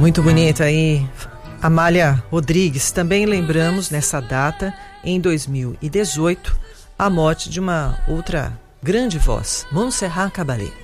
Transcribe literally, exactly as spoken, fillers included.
Muito bonita aí, Amália Rodrigues. Também lembramos nessa data, em dois mil e dezoito, a morte de uma outra grande voz, Montserrat Caballé.